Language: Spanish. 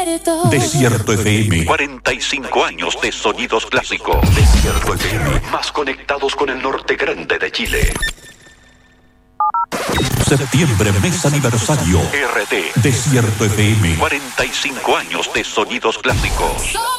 Desierto FM. 45 años de sonidos clásicos. Desierto FM. Más conectados con el norte grande de Chile. Septiembre, mes aniversario. RT. Desierto FM. 45 años de sonidos clásicos.